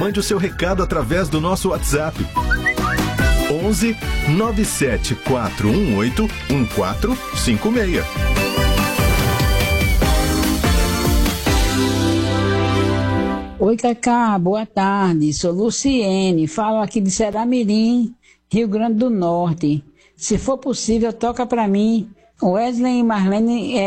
Mande o seu recado através do nosso WhatsApp. 11 97418 1456. Oi, Cacá, boa tarde. Sou Luciene, falo aqui de Ceramirim, Rio Grande do Norte. Se for possível, toca para mim Wesley e Marlene